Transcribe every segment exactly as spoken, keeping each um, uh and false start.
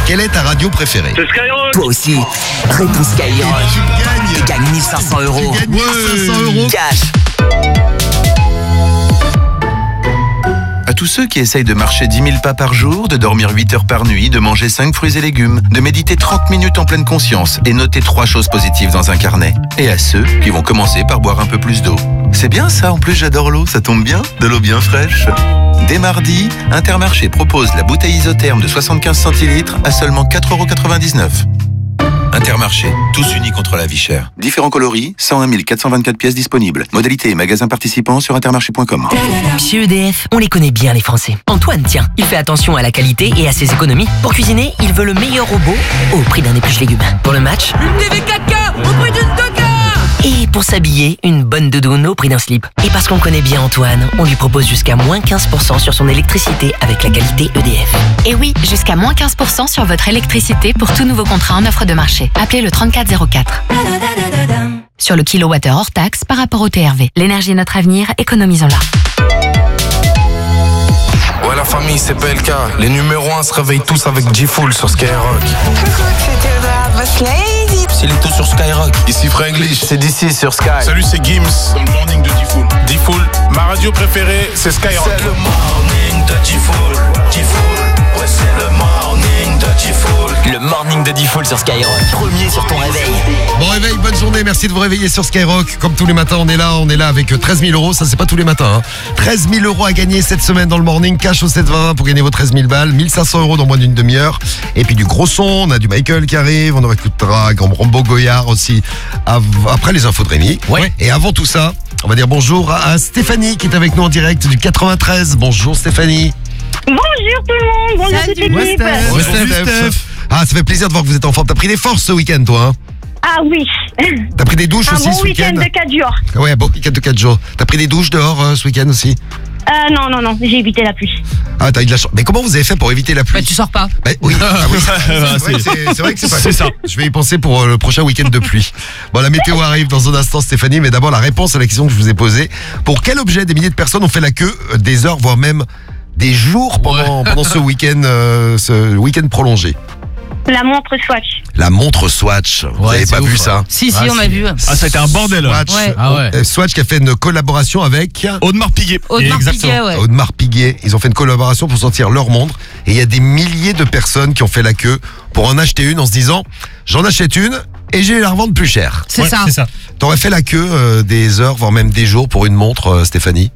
Quelle est ta radio préférée? C'est Skyrock. Toi aussi, réponds Skyrock. Tu gagnes. Tu gagnes mille cinq cents euros. Tu gagnes mille cinq cents euros. Cash. À tous ceux qui essayent de marcher dix mille pas par jour, de dormir huit heures par nuit, de manger cinq fruits et légumes, de méditer trente minutes en pleine conscience et noter trois choses positives dans un carnet. Et à ceux qui vont commencer par boire un peu plus d'eau. C'est bien ça, en plus j'adore l'eau, ça tombe bien, de l'eau bien fraîche. Dès mardi, Intermarché propose la bouteille isotherme de soixante-quinze centilitres à seulement quatre euros quatre-vingt-dix-neuf. Intermarché, tous unis contre la vie chère. Différents coloris, cent un mille quatre cent vingt-quatre pièces disponibles. Modalité et magasins participants sur intermarché point com. Chez E D F, on les connaît bien les Français. Antoine, tiens, il fait attention à la qualité et à ses économies. Pour cuisiner, il veut le meilleur robot au prix d'un épluche légumes. Pour le match, Une T V quatre K au prix d'une deux K. et pour s'habiller, une bonne doudoune au prix d'un slip. Et parce qu'on connaît bien Antoine, on lui propose jusqu'à moins quinze pour cent sur son électricité avec la qualité E D F. Et oui, jusqu'à moins quinze pour cent sur votre électricité pour tout nouveau contrat en offre de marché. Appelez le trente-quatre zéro quatre. Sur le kilowattheure hors taxe par rapport au T R V. L'énergie est notre avenir, économisons-la. Ouais, la famille, c'est P L K. Les numéros un se réveillent tous avec G-Full sur Skyrock. C'est les tous sur Skyrock. Ici Franglish. C'est d'ici sur Sky. Salut, c'est Gims. Dans le morning de D-Full. D-Full, ma radio préférée, c'est Skyrock. C'est le morning de G-Full. G-Full, ouais, c'est le morning de G-Full. Le morning de D-Full sur Skyrock. Premier sur ton réveil. Bon réveil, bonne journée, merci de vous réveiller sur Skyrock. Comme tous les matins, on est là, on est là avec treize mille euros, ça c'est pas tous les matins. Hein. treize mille euros à gagner cette semaine dans le morning, cash au sept vingt pour gagner vos treize mille balles, mille cinq cents euros dans moins d'une demi-heure. Et puis du gros son, on a du Michael qui arrive, on écoutera Rambo Goyard aussi av- après les infos de Rémi. Ouais. Et avant tout ça, on va dire bonjour à Stéphanie qui est avec nous en direct du quatre-vingt-treize. Bonjour Stéphanie. Bonjour tout le monde, bonjour toute l'équipe. Ouais, Steph. Ah, ça fait plaisir de voir que vous êtes en forme. T'as pris des forces ce week-end, toi, hein? Ah oui, T'as pris des douches un aussi bon ce week-end week-end? de quatre jours. Ouais, bon week-end de quatre jours. T'as pris des douches dehors euh, ce week-end aussi? Euh, non, non, non, j'ai évité la pluie. Ah, t'as eu de la chance. Mais comment vous avez fait pour éviter la pluie? Bah tu sors pas. Bah, oui, ah, oui, c'est, c'est vrai que c'est, c'est vrai que c'est pas C'est ça. Je vais y penser pour euh, le prochain week-end de pluie. Bon, la météo arrive dans un instant, Stéphanie, mais d'abord la réponse à la question que je vous ai posée. Pour quel objet des milliers de personnes ont fait la queue euh, des heures, voire même des jours pendant, pendant ce week-end, euh, ce week-end prolongé? La montre Swatch. La montre Swatch. Vous Ouais, avez c'est pas ouf, vu ouais. ça? Si, si, Ah, on a si. vu. Ah, ça a été un bordel. Swatch, Ouais. Ah ouais. euh, Swatch qui a fait une collaboration avec Audemars Piguet. Audemars Exactement. Piguet, ouais. Audemars Piguet. Ils ont fait une collaboration pour sortir leur montre. Et il y a des milliers de personnes qui ont fait la queue pour en acheter une en se disant j'en achète une et j'ai la revendre plus cher. C'est Ouais, ça. C'est ça. T'aurais fait la queue euh, des heures, voire même des jours pour une montre, euh, Stéphanie?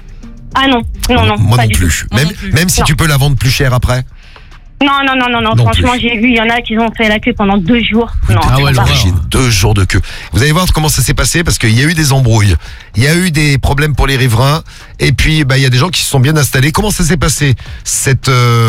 Ah non, non, non, Moi pas non du plus. Moi Même, non plus. même si Non. tu peux la vendre plus cher après. tout. Non, non, non, non, non, Non franchement, plus. j'ai vu, il y en a qui ont fait la queue pendant deux jours. Non, Ah ouais, c'est pas l'horreur. vrai. Imagine, deux jours de queue. Vous allez voir comment ça s'est passé parce qu'il y a eu des embrouilles. Il y a eu des problèmes pour les riverains. Et puis, bah, il y a des gens qui se sont bien installés. Comment ça s'est passé, cette,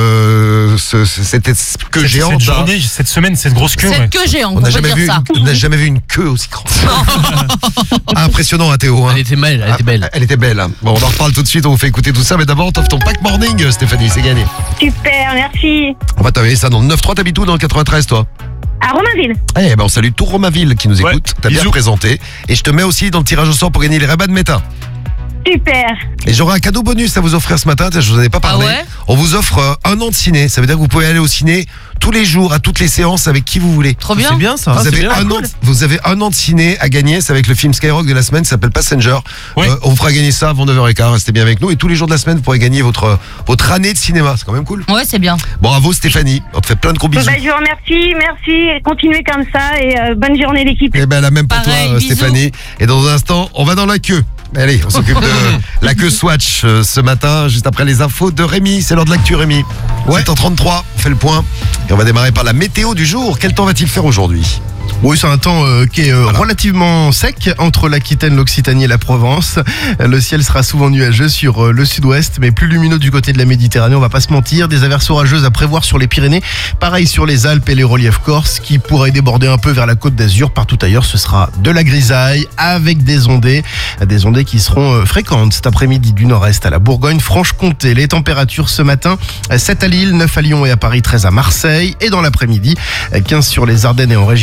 euh, ce- ce- cette queue Cette- géante? Cette hein journée, cette semaine, cette grosse queue. ouais. Cette queue géante, On on n'a peut jamais, dire vu ça. une- on n'a jamais vu une queue aussi grande. Impressionnant, hein, Théo. Hein. Elle était belle, elle était belle. Elle était belle. hein. Bon, on en reparle tout de suite, on vous fait écouter tout ça. Mais d'abord, on t'offre ton pack morning, Stéphanie, c'est gagné. Super, merci. On va t'envoyer ça dans le neuf trois, t'habites où dans le quatre-vingt-treize, toi? À Romainville. Eh ben, on salue tout Romainville qui nous Ouais, écoute. T'as bien bisous. présenté. Et je te mets aussi dans le tirage au sort pour gagner les rabats de Méta. Super. Et j'aurai un cadeau bonus à vous offrir ce matin. Je vous en ai pas parlé. Ah ouais On vous offre euh, un an de ciné. Ça veut dire que vous pouvez aller au ciné tous les jours, à toutes les séances, avec qui vous voulez. Trop bien. C'est bien ça. Vous, Ah, c'est avez bien. un an, de- vous avez un an de ciné à gagner. C'est avec le film Skyrock de la semaine qui s'appelle Passenger. Ouais. Euh, on vous fera gagner ça avant neuf heures quinze. Restez bien avec nous. Et tous les jours de la semaine, vous pourrez gagner votre, votre année de cinéma. C'est quand même cool. Ouais, c'est bien. Bon, à vous, Stéphanie. On te fait plein de gros bisous. Bah, je vous remercie, merci. Continuez comme ça et euh, bonne journée l'équipe. Eh ben, la même pour Pareil, toi, euh, bisous. Stéphanie. Et dans un instant, on va dans la queue. Allez, on s'occupe de la queue Swatch euh, ce matin, juste après les infos de Rémi. C'est l'heure de l'actu, Rémi. Ouais. sept heures trente-trois, on fait le point. Et on va démarrer par la météo du jour. Quel temps va-t-il faire aujourd'hui? Oui, c'est un temps euh, qui est euh, relativement sec entre l'Aquitaine, l'Occitanie et la Provence. Euh, Le ciel sera souvent nuageux sur euh, le sud-ouest, mais plus lumineux du côté de la Méditerranée, on va pas se mentir. Des averses orageuses à prévoir sur les Pyrénées, pareil sur les Alpes et les reliefs corses, qui pourraient déborder un peu vers la côte d'Azur. Partout ailleurs, ce sera de la grisaille avec des ondées, des ondées qui seront euh, fréquentes cet après-midi du nord-est à la Bourgogne-Franche-Comté. Les températures ce matin, euh, sept à Lille, neuf à Lyon et à Paris, treize à Marseille. Et dans l'après-midi, euh, quinze sur les Ardennes et en région parisienne.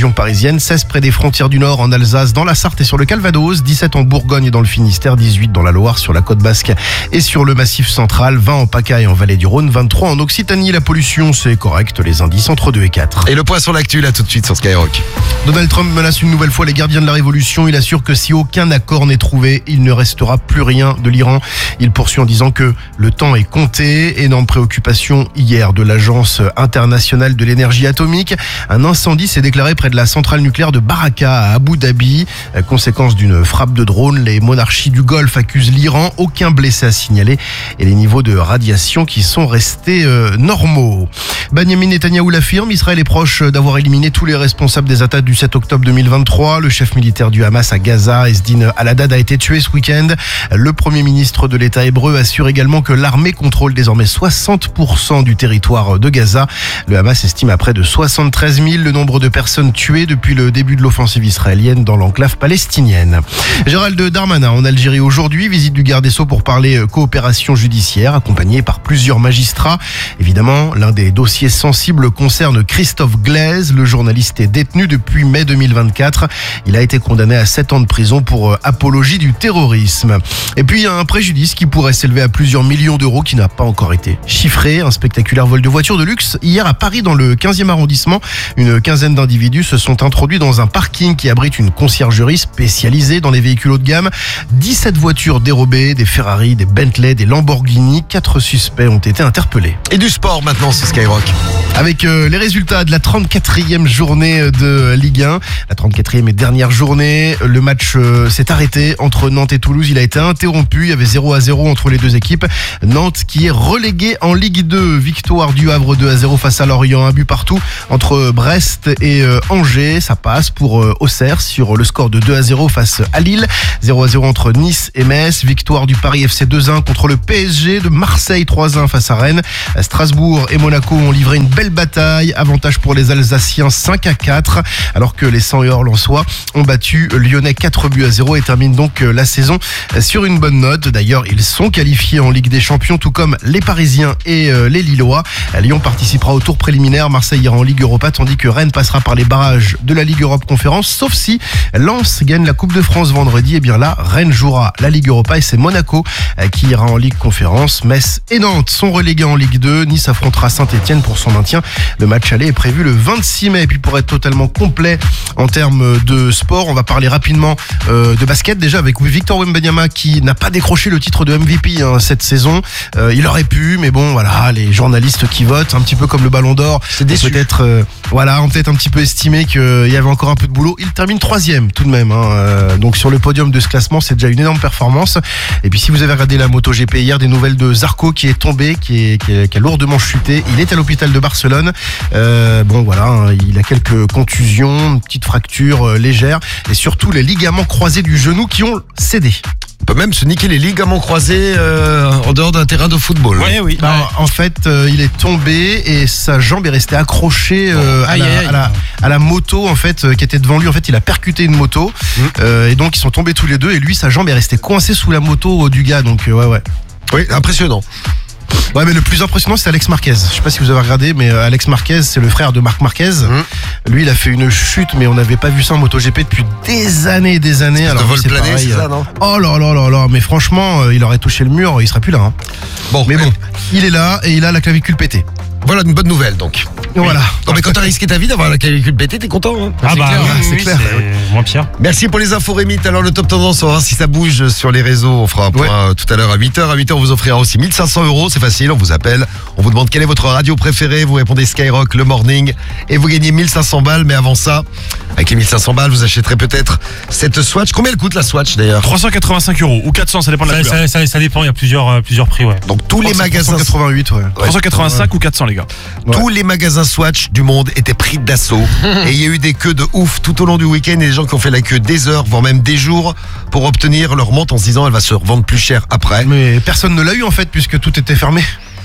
Saint-Étienne, seize près des frontières du Nord en Alsace, dans la Sarthe et sur le Calvados, dix-sept en Bourgogne et dans le Finistère, dix-huit dans la Loire, sur la côte basque et sur le Massif central, vingt en PACA et en Vallée du Rhône, vingt-trois en Occitanie. La pollution, c'est correct, les indices entre deux et quatre. Et le point sur l'actu, là, tout de suite sur Skyrock. Donald Trump menace une nouvelle fois les gardiens de la révolution. Il assure que si aucun accord n'est trouvé, il ne restera plus rien de l'Iran. Il poursuit en disant que le temps est compté. Énorme préoccupation hier de l'Agence internationale de l'énergie atomique. Un incendie s'est déclaré près de la centrale nucléaire de Baraka à Abu Dhabi. Conséquence d'une frappe de drone, les monarchies du Golfe accusent l'Iran. Aucun blessé à signaler et les niveaux de radiation qui sont restés euh, normaux. Benjamin Netanyahou l'affirme, Israël est proche d'avoir éliminé tous les responsables des attaques du sept octobre deux mille vingt-trois. Le chef militaire du Hamas à Gaza, Ezdin Al-Haddad, a été tué ce week-end. Le premier ministre de l'État hébreu assure également que l'armée contrôle désormais soixante pour cent du territoire de Gaza. Le Hamas estime à près de soixante-treize mille le nombre de personnes tuées depuis le début de l'offensive israélienne dans l'enclave palestinienne. Gérald Darmanin en Algérie aujourd'hui, visite du garde des Sceaux pour parler coopération judiciaire, accompagné par plusieurs magistrats. Évidemment, l'un des dossiers sensibles concerne Christophe Glaise. Le journaliste est détenu depuis mai deux mille vingt-quatre. Il a été condamné à sept ans de prison pour apologie du terrorisme. Et puis, il y a un préjudice qui pourrait s'élever à plusieurs millions d'euros qui n'a pas encore été chiffré. Un spectaculaire vol de voiture de luxe hier à Paris dans le quinzième arrondissement. Une quinzaine d'individus se sont introduits dans un parking qui abrite une conciergerie spécialisée dans les véhicules haut de gamme. dix-sept voitures dérobées, des Ferrari, des Bentley, des Lamborghini. Quatre suspects ont été interpellés. Et du sport maintenant sur Skyrock. Avec euh, les résultats de la trente-quatrième journée de Ligue un. La trente-quatrième et dernière journée. Le match euh, s'est arrêté entre Nantes et Toulouse. Il a été interrompu. Il y avait zéro à zéro entre les deux équipes. Nantes qui est relégué en Ligue deux. Victoire du Havre deux à zéro face à Lorient. Un but partout entre Brest et euh, Angers. Ça passe pour euh, Auxerre sur le score de deux à zéro face à Lille. zéro à zéro entre Nice et Metz. Victoire du Paris F C deux à un contre le P S G de Marseille trois à un face à Rennes. Strasbourg et Monaco ont livré une belle bataille. Avantage pour les Alsaciens cinq à quatre. Alors que les cent et or lensois ont battu Lyonnais quatre buts à zéro et terminent donc la saison sur une bonne note. D'ailleurs, ils sont qualifiés en Ligue des Champions, tout comme les Parisiens et les Lillois. Lyon participera au tour préliminaire. Marseille ira en Ligue Europa, tandis que Rennes passera par les barrages de la Ligue Europe Conférence. Sauf si Lens gagne la Coupe de France vendredi. Et bien là, Rennes jouera la Ligue Europa et c'est Monaco qui ira en Ligue Conférence. Metz et Nantes sont relégués en Ligue deux. Nice affrontera Saint-Etienne pour son maintien. Le match aller est prévu le vingt-six mai. Et puis pour être totalement complet en termes de sport, on va parler rapidement euh, de basket. Déjà avec Victor Wembanyama qui n'a pas décroché le titre de M V P hein, cette saison. Euh, il aurait pu, mais bon voilà, les journalistes qui votent, un petit peu comme le Ballon d'Or, c'est peut-être euh, voilà, ont peut-être un petit peu estimé qu'il y avait encore un peu de boulot. Il termine troisième tout de même. Hein, euh, donc sur le podium de ce classement, c'est déjà une énorme performance. Et puis si vous avez regardé la MotoGP hier, des nouvelles de Zarco qui est tombé, qui, est, qui, est, qui a lourdement chuté. Il est à l'hôpital de Barcelone. Euh, bon voilà, hein, il a quelques contusions, une petite fracture euh, légère et surtout les ligaments croisés du genou qui ont cédé. On peut même se niquer les ligaments croisés euh, en dehors d'un terrain de football. Oui, oui. Bah, ouais. En fait, euh, il est tombé et sa jambe est restée accrochée euh, oh, aïe, à, la, aïe, à, la, à la moto en fait euh, qui était devant lui. En fait, il a percuté une moto mmh. euh, et donc ils sont tombés tous les deux et lui, sa jambe est restée coincée sous la moto euh, du gars. Donc euh, ouais, ouais. Oui, impressionnant. Ouais, mais le plus impressionnant, c'est Alex Marquez. Je sais pas si vous avez regardé, mais Alex Marquez, c'est le frère de Marc Marquez. Mmh. Lui, il a fait une chute, mais on n'avait pas vu ça en MotoGP depuis des années et des années. Alors, de vol c'est plané, pareil. C'est ça, non Oh là là là là, mais franchement, il aurait touché le mur, il serait plus là. Hein. Bon, mais bon, il est là et il a la clavicule pétée. Voilà une bonne nouvelle donc. Voilà. Non mais quand t'as risqué ta vie d'avoir la clavicule pétée, t'es content hein. Ah, ah bah clair, oui, c'est oui, clair. C'est moins pire. Merci pour les infos Rémi. Alors le top tendance, on va voir si ça bouge sur les réseaux. On fera un point ouais. tout à l'heure à huit heures. À huit heures, on vous offrira aussi mille cinq cents euros. C'est facile, on vous appelle. On vous demande quelle est votre radio préférée. Vous répondez Skyrock le morning et vous gagnez mille cinq cents balles. Mais avant ça, avec les mille cinq cents balles, vous achèterez peut-être cette Swatch. Combien elle coûte la Swatch d'ailleurs? trois cent quatre-vingt-cinq euros ou quatre cents, ça dépend de la ça, ça, ça, ça dépend, il y a plusieurs, euh, plusieurs prix. Ouais. Donc tous les magasins. trois cent quatre-vingt-huit, ouais. trois cent quatre-vingt-cinq ouais. ou quatre cents les gars. Ouais. Tous les magasins Swatch du monde étaient pris d'assaut et il y a eu des queues de ouf tout au long du week-end et des gens qui ont fait la queue des heures voire même des jours pour obtenir leur montre en se disant elle va se revendre plus cher après. Mais personne ne l'a eu en fait puisque tout était fermé.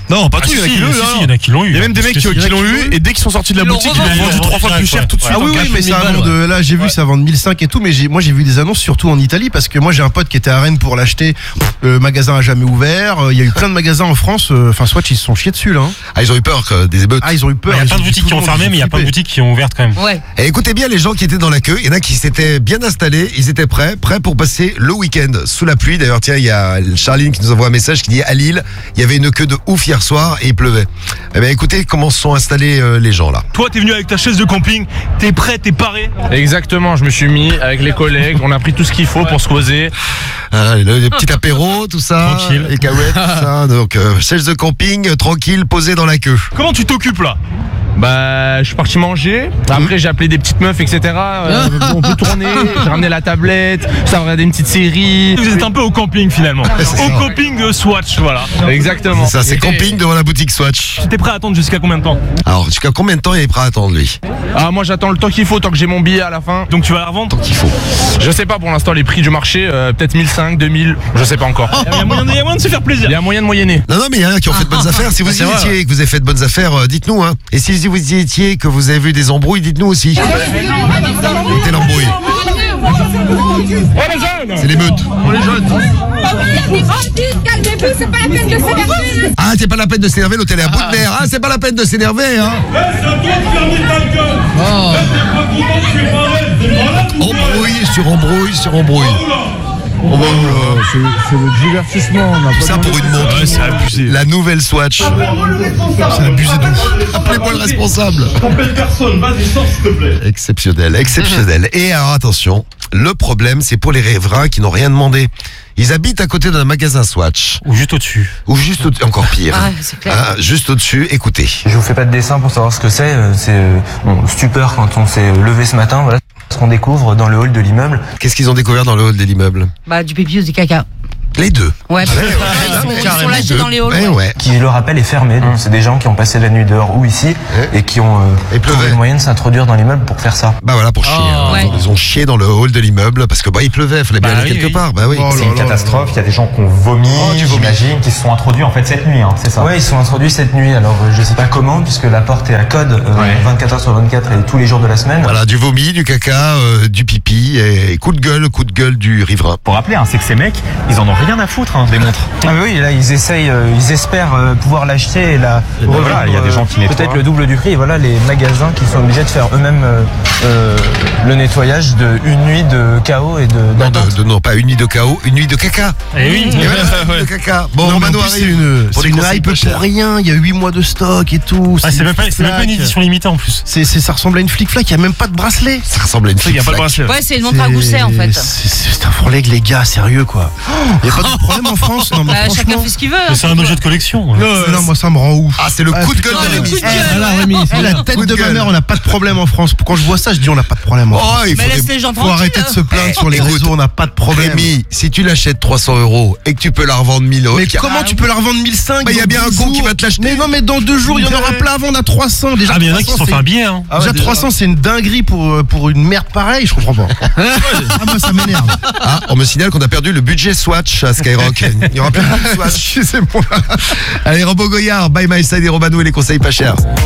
Non, pas Ah, tous, si, il y en a si, qui l'ont eu. si, hein. si, il y en a qui l'ont eu. Il y a même des mecs qui, Parce que qui l'ont c'est vrai eu qu'ils et dès qu'ils sont sortis de la Ils l'ont boutique, ils l'ont revendu. vendu trois fois plus cher tout de suite. Ah oui, en oui, cash. mais ça balles, vend de, là, j'ai vu, ça vend de mille cinq et tout, mais j'ai, moi, j'ai vu des annonces surtout en Italie parce que moi, j'ai un pote qui était à Rennes pour l'acheter. Le magasin a jamais ouvert. Il y a eu plein de magasins en France. Enfin, Swatch, ils se sont chiés dessus, là. hein. Ah, ils ont eu peur que des émeutes. Ah, ils ont eu peur. Il y a ils plein de ont dit boutiques tout qui le ont monde, fermé, ils mais il y a plein de flippé. boutiques qui ont ouvert quand même. Ouais. Et écoutez bien les gens qui étaient dans la queue. Il y en a qui s'étaient bien installés. Ils étaient prêts, prêts pour passer le week-end sous la pluie. D'ailleurs, tiens, il y a Charline qui nous envoie un message qui dit à Lille, il y avait une queue de ouf hier soir et il pleuvait. Eh bien, écoutez comment se sont installés euh, les gens là. Toi, t'es venu avec ta chaise de camping, t'es prêt, t'es paré. Exactement, je me suis mis avec les collègues, on a pris tout ce qu'il faut pour se poser. Ah, le, le petit apéro, tout ça, Tranquille. les cahuètes, tout ça. Donc, euh, chaise de camping, euh, tranquille, posé dans la queue. Comment tu t'occupes là? Bah, je suis parti manger. Après, j'ai appelé des petites meufs, et cetera. Euh, on peut tourner. J'ai ramené la tablette. Ça regardé une petite série. Vous êtes un peu au camping finalement. c'est ça. Au camping de Swatch, voilà. Exactement. C'est ça, c'est camping devant la boutique Swatch. T'es prêt à attendre jusqu'à combien de temps? Alors, jusqu'à combien de temps il est prêt à attendre lui? Ah, moi, j'attends le temps qu'il faut, tant que j'ai mon billet à la fin. Donc tu vas la revendre? Qu'il faut. Je sais pas pour l'instant les prix du marché. euh, Peut-être mille cinq, deux mille. Je sais pas encore. Il y a moyen de, il y a moyen de se faire plaisir. Il y a moyen de moyenner. Non, non, mais il y en a qui ont fait de bonnes affaires. Si vous y c'est vrai, étiez et que vous avez fait de bonnes affaires, euh, dites-nous. Hein. Et si vous y étiez, que vous avez vu des embrouilles, dites-nous aussi. C'était l'embrouille. C'est l'émeute. C'est pas la peine de s'énerver. Ah, c'est pas la peine de s'énerver, l'hôtel est à bout de nerfs. Ah, c'est pas la peine de s'énerver, hein. Embrouille sur embrouille sur embrouille. Oh bah, C'est le divertissement. On a tout ça pour une montre. Ouais, c'est abusé. La nouvelle Swatch. C'est abusé de ouf. Appelez-moi le responsable. personne, vas-y, sors s'il te plaît. Exceptionnel, exceptionnel. Et alors attention, le problème c'est pour les riverains qui n'ont rien demandé. Ils habitent à côté d'un magasin Swatch. Ou juste au-dessus. Ou juste au- encore pire. Ah, c'est clair. Ah, juste au-dessus, écoutez. Je vous fais pas de dessin pour savoir ce que c'est. euh, C'est euh, bon, stupeur quand on s'est levé ce matin. Voilà ce qu'on découvre dans le hall de l'immeuble. Qu'est-ce qu'ils ont découvert dans le hall de l'immeuble? Bah, du pipi ou du caca. Les deux. Ouais, parce que, ils sont, ils sont Carrément lâchés deux. dans les halls. Ouais, ouais. ouais. Qui, le rappel, est fermé. Donc c'est des gens qui ont passé la nuit dehors ou ici et qui ont euh, Et pleuvait. trouvé le moyen de s'introduire dans l'immeuble pour faire ça. Bah voilà, pour chier. hein. Ouais. Ils ont chié dans le hall de l'immeuble parce que bah il pleuvait, fallait bien Bah aller oui, quelque oui. part. Bah oui. Oh C'est là une là catastrophe, il y a des gens qui ont vomi, j'imagine, qui se sont introduits en fait cette nuit, hein, c'est ça? Ouais, ils sont introduits cette nuit. Alors euh, je sais pas comment puisque la porte est à code euh, Ouais. vingt-quatre heures sur vingt-quatre et tous les jours de la semaine. Voilà, du vomi, du caca, euh, du pipi et coup de gueule, coup de gueule du riverain. Pour rappeler, hein, c'est que ces mecs, ils en ont rien à foutre hein, des montres. Ah mais oui, là ils essayent, euh, ils espèrent euh, pouvoir l'acheter et la ben voilà, il y a des gens qui nettoient. peut-être le double du prix. Et voilà les magasins qui sont obligés de faire eux-mêmes euh, euh, le nettoyage de une nuit de chaos et de Non, d'attente. de, de- non, pas une nuit de chaos, une nuit de caca. Eh oui. Et voilà, une nuit de caca. Bon, Non, mais en Romano plus, c'est arrive une, pour c'est les une conseils hype pas pour chers. rien. Il y a huit mois de stock et tout. Ah, c'est même pas, c'est même pas une flic-flac. édition limitée en plus. C'est, c'est, ça ressemble à une flic-flac. Il n'y a même pas de bracelet. Ça ressemble à une Il y a pas de flic-flac. bracelet. Ouais, c'est une montre à gousset en fait. C'est, c'est, c'est un frôleg, les gars, sérieux quoi. Il n'y a pas de problème en France. Non, mais Bah, chacun franchement. fait ce qu'il veut. Mais hein, c'est un objet de collection. ouais. Euh, non, moi ça me rend ouf. Ah, c'est le Ah, coup de putain, gueule de le Rémi. coup de gueule. Eh, là, Rémi, c'est la tête Coup de de ma gueule. mère, on n'a pas de problème en France. Quand je vois ça, je dis on n'a pas de problème en France. Oh, il Mais faut laisse des- les gens Faut tranquilles. arrêter de se plaindre sur les Écoute, réseaux, on n'a pas de problème. Rémi, si tu l'achètes trois cents euros et que tu peux la revendre mille euros. Mais comment tu peux la revendre mille cinq? Bah, il y a bien un con qui va te l'acheter. Mais non, mais dans deux jours, il y en aura plein à vendre à trois cents. Déjà, Ah, mais il y en a qui trois se cents, sont fait c'est- un billet. Hein. Déjà, trois cents, c'est une dinguerie pour, euh, pour une merde pareille, je comprends pas. Ah, moi, ça m'énerve. Ah, on me signale qu'on a perdu le budget Swatch à Skyrock. Il n'y aura plus de Swatch. Excusez-moi. Allez, Robo Goyard, Bye My Side et Romano et les conseils pas chers.